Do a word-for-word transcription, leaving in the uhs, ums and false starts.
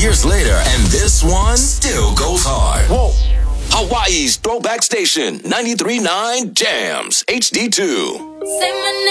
years later, and this one still goes hard. Whoa. Hawaii's Throwback Station, ninety-three point nine Jams, H D two. Say my name.